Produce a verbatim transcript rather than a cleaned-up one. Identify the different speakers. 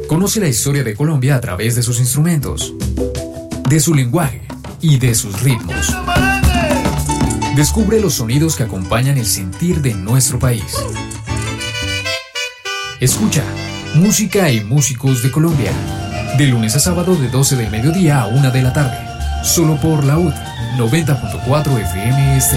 Speaker 1: Conoce la historia de Colombia a través de sus instrumentos, de su lenguaje y de sus ritmos. Descubre los sonidos que acompañan el sentir de nuestro país. Escucha Música y Músicos de Colombia, de lunes a sábado de doce del mediodía a una de la tarde, solo por la U D noventa punto cuatro F M Estéreo.